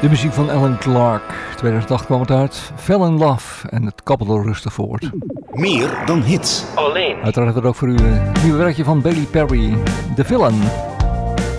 De muziek van Alan Clark. 2008 kwam het uit. Fell in Love. En het kabbelde rustig voort. Meer dan hits. Alleen. Uiteraard hebben we ook voor u een nieuw werkje van Bailey Perry. The Villain.